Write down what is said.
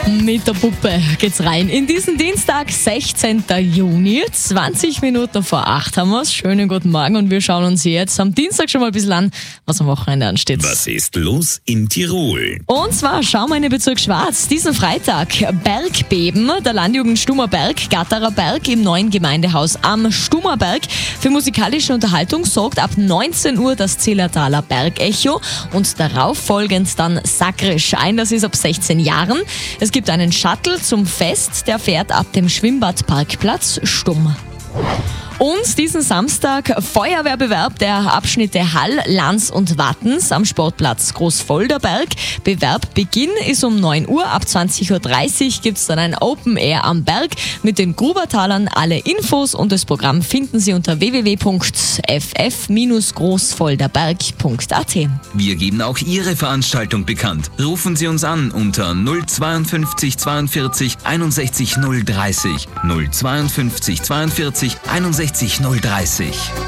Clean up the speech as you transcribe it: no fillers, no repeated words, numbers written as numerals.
Mit der Puppe geht's rein. In diesen Dienstag, 16. Juni, 20 Minuten vor 8 haben wir's. Schönen guten Morgen und wir schauen uns jetzt am Dienstag schon mal ein bisschen an, was am Wochenende ansteht. Was ist los in Tirol? Und zwar schauen wir in den Bezirk Schwarz. Diesen Freitag Bergbeben, der Landjugend Stummerberg, Gatterer Berg im neuen Gemeindehaus am Stummerberg. Für musikalische Unterhaltung sorgt ab 19 Uhr das Zillertaler Bergecho und darauf folgend dann Sakrisch. Das ist ab 16 Jahren. Es gibt einen Shuttle zum Fest, der fährt ab dem Schwimmbadparkplatz Stumm. Und diesen Samstag Feuerwehrbewerb der Abschnitte Hall, Lanz und Wattens am Sportplatz Großfolderberg. Bewerbbeginn ist um 9 Uhr. Ab 20.30 Uhr gibt es dann ein Open Air am Berg mit den Grubertalern. Alle Infos und das Programm finden Sie unter www.ff-großfolderberg.at. Wir geben auch Ihre Veranstaltung bekannt. Rufen Sie uns an unter 052 42 61 030. 052 42 61 030.